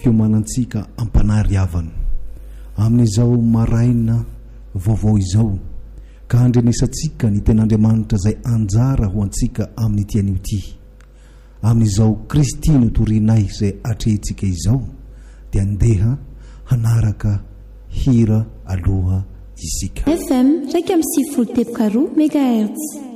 fiomanantsika ampanary havana amin'izao maraina vaovao izao ka andrenesantsika ny ten'Andriamanitra izay anjara ho antsika amin'ny tian'io ty amin'izao Kristy no torinay izay atrehintsika izao dia andeha hanaraka hira aloha isika FM 104.2 MHz